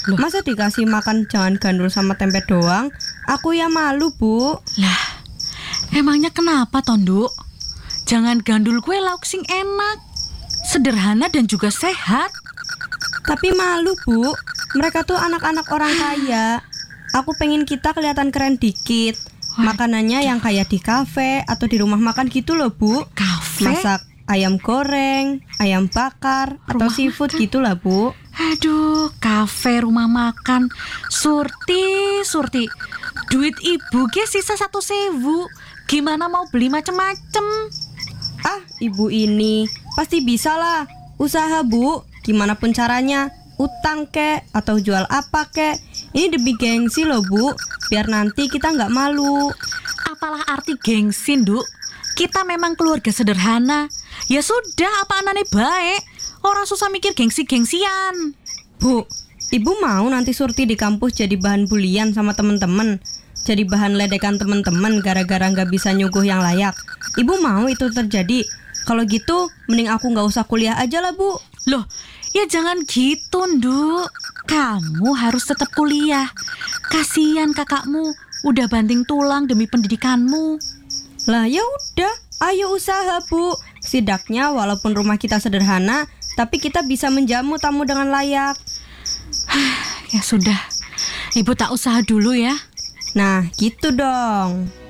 Loh. Masa dikasih makan jangan gandul sama tempe doang? Aku ya malu, Bu. Lah, emangnya kenapa Tonduk? Jangan gandul kue lauk sing enak, sederhana dan juga sehat. Tapi malu, Bu. Mereka tuh anak-anak orang kaya. Aku pengen kita kelihatan keren dikit. Makanannya yang kayak di kafe atau di rumah makan gitu loh, Bu. Kafe? Masak ayam goreng, ayam bakar, atau Rumah seafood makan. gitu lah, Bu. Aduh, kafe, rumah makan. Surti. Duit ibu ge sisa 1.000. Gimana mau beli macem-macem? Ah, ibu ini pasti bisa lah. Usaha, Bu. Gimana pun caranya. Utang kek atau jual apa kek. Ini demi gengsi loh, Bu. Biar nanti kita nggak malu. Apalah arti gengsi, Nduk? Kita memang keluarga sederhana. Ya sudah, apa anane baik. Orang susah mikir gengsi-gengsian. Bu, ibu mau nanti Surti di kampus jadi bahan bulian sama temen-temen, jadi bahan ledekan temen-temen gara-gara nggak bisa nyuguh yang layak. Ibu mau itu terjadi? Kalau gitu, mending aku nggak usah kuliah aja lah, Bu. Loh, ya jangan gitu, Nduk. Kamu harus tetap kuliah. Kasihan kakakmu, udah banting tulang demi pendidikanmu. Lah ya udah, ayo usaha, Bu. Setidaknya walaupun rumah kita sederhana, tapi kita bisa menjamu tamu dengan layak. Ya sudah, ibu tak usaha dulu ya. Nah, gitu dong.